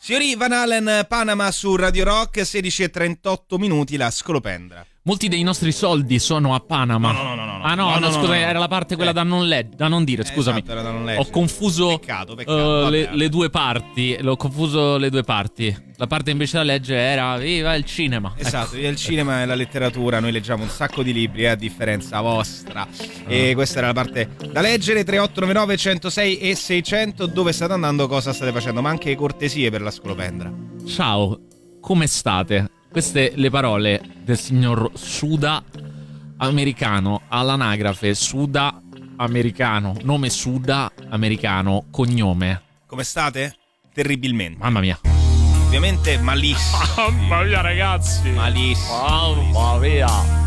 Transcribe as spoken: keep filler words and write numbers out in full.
Signori, Van Halen, Panama su Radio Rock, sedici e trentotto minuti, la scolopendra. Molti dei nostri soldi sono a Panama. No, no, no, no, no. Ah no, no, no, no, scusami, no, no. era la parte quella eh. da non, le- da non dire, scusami. Esatto, era da non leggere. Ho confuso Peccato, peccato. uh, Vabbè, le, vabbè. le due parti. L'ho confuso le due parti. La parte invece da leggere era viva il cinema. Esatto, Ecco. il cinema e la letteratura, noi leggiamo un sacco di libri, eh, a differenza vostra. E questa era la parte da leggere. Tre otto nove nove centosei e seicento. Dove state andando, cosa state facendo? Ma anche cortesie per la scolopendra. Ciao, come state? Queste le parole del signor Suda americano, all'anagrafe Suda americano, nome Suda americano, cognome. Come state? Terribilmente. Mamma mia. Ovviamente malissimo. Mamma mia ragazzi. Malissimo. Mamma mia.